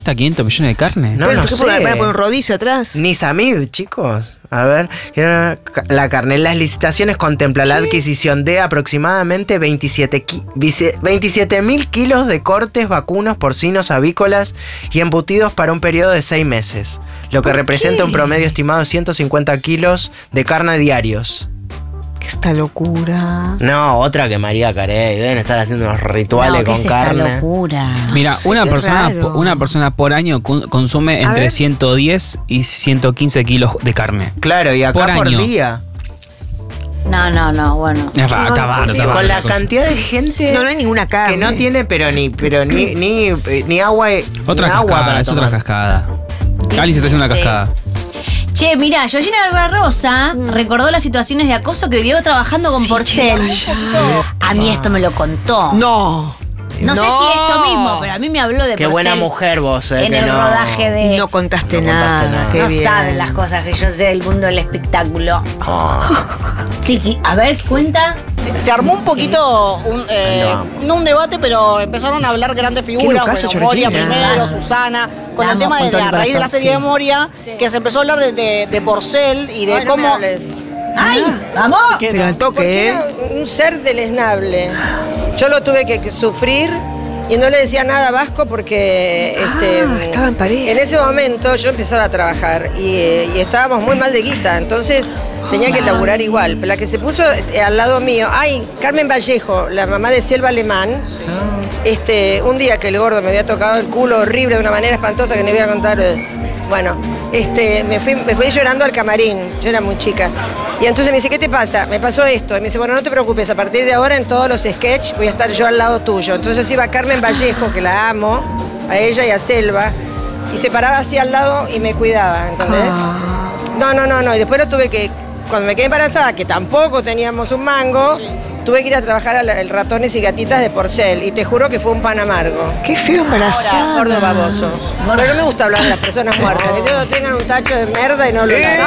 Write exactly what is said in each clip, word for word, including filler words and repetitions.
¿Está quinientos millones de carne? No, bueno, no ¿qué sé. van a poner un rodicio atrás? Ni Samid, chicos. A ver, la carne. Las licitaciones contemplan la adquisición de aproximadamente veintisiete mil kilos de cortes vacunos, porcinos, avícolas y embutidos para un periodo de seis meses, lo que representa qué? un promedio estimado de ciento cincuenta kilos de carne diarios. ¿Qué esta locura? No, otra que María Carey. Deben estar haciendo unos rituales No, ¿qué con es carne. esta locura? Mira, Sí, una qué persona, raro. una persona por año con- consume A entre ver. ciento diez y ciento quince kilos de carne. Claro, y acá Por por, año. día. No, no, no, bueno. Es barato, está barato, está Con barato la la cosa. cantidad de gente No, no hay ninguna carne. que no tiene, pero ni, pero ni, ni, ni agua. Otra ni agua cascada, para es tomar. otra cascada. Cali se está haciendo una Sí. cascada. Che, mirá, Georgina Barbarosa recordó las situaciones de acoso que vivió trabajando con Sí, Porcel. che, A mí esto me lo contó. No. No sé si esto mismo, pero a mí me habló de Qué Porcel buena mujer vos, eh. en que el no. rodaje de... Y no contaste No nada. contaste nada. Qué no bien. saben las cosas que yo sé del mundo del espectáculo. Ah. Sí, que- a ver, cuenta. Se, se armó un poquito, un, eh, Ay, no. no un debate, pero empezaron a hablar grandes figuras, lucaso, bueno, Moria Georgina. primero, Susana, con La el amo tema con de, todo de el a raíz de la corazón, serie sí. de Moria, que se empezó a hablar de, de, de Porcel y de Ay, no me cómo... hables. ¡Ay! ¡Vamos! que Pero no. al Porque toque, ¿eh? era un ser deleznable. Yo lo tuve que, que sufrir y no le decía nada a Vasco porque este, Ah, estaba en pareja. en ese momento yo empezaba a trabajar y, eh, y estábamos muy mal de guita, entonces tenía que laburar igual. Pero la que se puso eh, al lado mío, ay, Carmen Vallejo, la mamá de Selva Alemán, este, un día que el gordo me había tocado el culo horrible de una manera espantosa que no voy a contar. eh, Bueno, este, me fui, me fui llorando al camarín, yo era muy chica. Y entonces me dice, ¿qué te pasa? Me pasó esto. Y me dice, bueno, no te preocupes, a partir de ahora en todos los sketches voy a estar yo al lado tuyo. Entonces iba Carmen Vallejo, que la amo, a ella y a Selva, y se paraba así al lado y me cuidaba, ¿entendés? Ah. No, no, no, no. Y después lo tuve que, cuando me quedé embarazada, que tampoco teníamos un mango, tuve que ir a trabajar al Ratones y Gatitas de Porcel. Y te juro que fue un pan amargo. Qué feo Ahora, embarazada. gordo baboso. Pero no me gusta hablar de las personas muertas. Que todos tengan un tacho de merda y no lo hagan.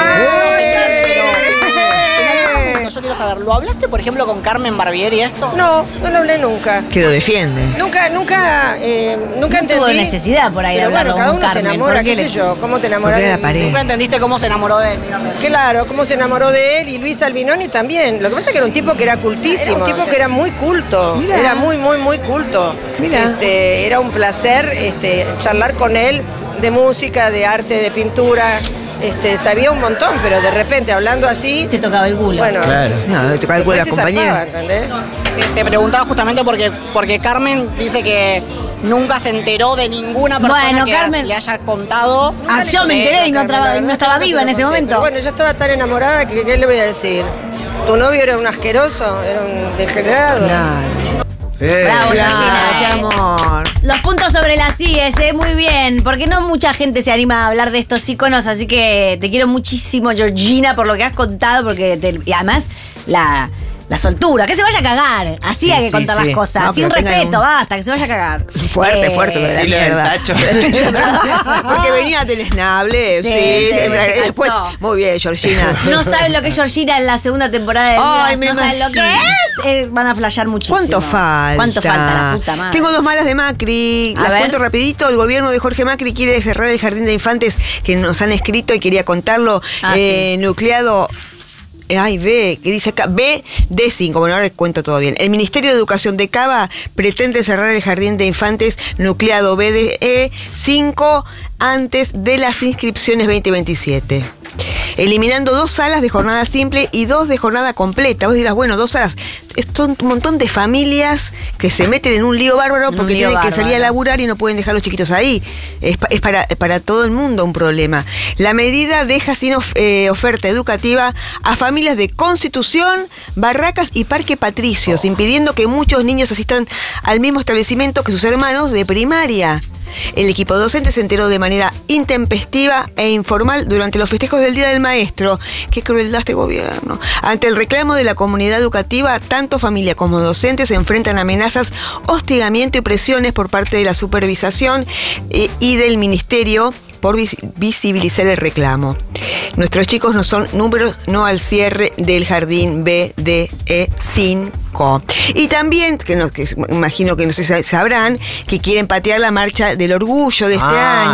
Yo quiero saber, ¿lo hablaste, por ejemplo, con Carmen Barbieri esto? No, no lo hablé nunca. Que lo defiende. Nunca, nunca, eh, nunca No entendí. tuvo necesidad por ahí de Pero bueno, hablarlo cada con uno se Carmen, enamora, ¿por qué qué sé le- yo. ¿Cómo te enamoras Porque era de pareja. Nunca entendiste cómo se enamoró de él. me ibas a decir. Claro, cómo se enamoró de él y Luis Albinoni también. Lo que pasa es que era un tipo que era cultísimo, un tipo que era muy culto. Mirá. Era muy, muy, muy culto. Mirá. Este, era un placer este, charlar con él de música, de arte, de pintura. Este, sabía un montón, pero de repente hablando así, Te tocaba el culo. bueno, Claro. No, te calcula la después se zafaba, compañera. ¿entendés? Te- Te preguntaba justamente porque, porque Carmen dice que nunca se enteró de ninguna persona Bueno, que Carmen- le haya contado. Ah, yo me enteré y no estaba, no estaba viva en ese Pero momento. bueno, yo estaba tan enamorada que ¿qué le voy a decir? ¿Tu novio era un asqueroso? ¿Era un degenerado? Claro. Eh, Bravo, Claro, Georgina, qué eh. amor. Los puntos sobre las IES, eh, muy bien, porque no mucha gente se anima a hablar de estos íconos, así que te quiero muchísimo, Georgina, por lo que has contado, porque te- y además la, la soltura, que se vaya a cagar, así Sí, hay que sí, contar sí. las cosas, No, sin pero tengan respeto, un- basta, que se vaya a cagar. Fuerte, Eh, fuerte lo de la Sí, lo del mierda. tacho. Porque venía deleznable, sí. Sí, sí, sí, sí, se después, pasó. muy bien, Georgina. No saben lo que es Georgina en la segunda temporada de Ay, Vidas, me no saben lo que imagino. es, eh, van a flashear muchísimo. ¿Cuánto falta? ¿Cuánto falta, la puta madre? Tengo dos malas de Macri. A Las ver. cuento rapidito. El gobierno de Jorge Macri quiere cerrar el jardín de infantes que nos han escrito y quería contarlo. Ah, eh, Nucleado. eh, Ay, B, que dice acá, B D cinco, bueno, ahora les cuento todo bien. El Ministerio de Educación de Cava pretende cerrar el jardín de infantes nucleado B D E cinco antes de las inscripciones veinte veintisiete. Eliminando dos salas de jornada simple y dos de jornada completa. Vos dirás, bueno, dos salas. Son un montón de familias que se meten en un lío bárbaro En un porque lío tienen que salir a bárbaro. laburar y no pueden dejar a los chiquitos ahí. Es, pa- es para, para todo el mundo un problema. La medida deja sin of- eh, oferta educativa a familias de Constitución, Barracas y Parque Patricios, impidiendo que muchos niños asistan al mismo establecimiento que sus hermanos de primaria. El equipo docente se enteró de manera intempestiva e informal durante los festejos del Día del Maestro. Qué crueldad este gobierno. Ante el reclamo de la comunidad educativa, tanto familia como docentes se enfrentan a amenazas, hostigamiento y presiones por parte de la supervisación eh, y del ministerio por vis- visibilizar el reclamo. Nuestros chicos no son números, no al cierre del jardín B D E cinco. Chaco. Y también, que, no, que imagino que no sé si sabrán, que quieren patear la marcha del orgullo de este Ah, año.